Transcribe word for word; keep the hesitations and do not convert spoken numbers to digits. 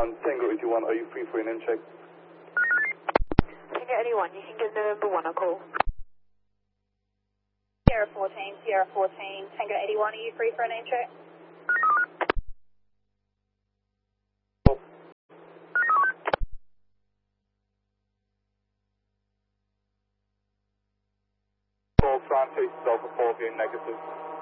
On Tango eighty-one, are you free for an in check? Tango eighty-one, you can give November one a call. Sierra fourteen, Sierra fourteen, Tango eighty-one, are you free for an in check? Call Fran, chase Delta four being negative.